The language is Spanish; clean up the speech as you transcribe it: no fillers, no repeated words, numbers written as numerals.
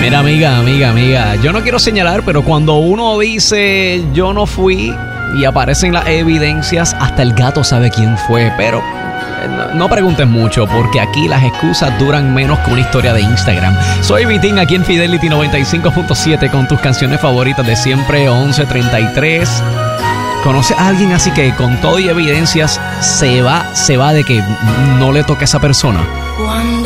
Mira, amiga, yo no quiero señalar, pero cuando uno dice yo no fui y aparecen las evidencias, hasta el gato sabe quién fue, pero no preguntes mucho, porque aquí las excusas duran menos que una historia de Instagram. Soy Vitín, aquí en Fidelity 95.7 con tus canciones favoritas de siempre, 11:33. ¿Conoces a alguien así que con todo y evidencias se va de que no le toque a esa persona? Cuando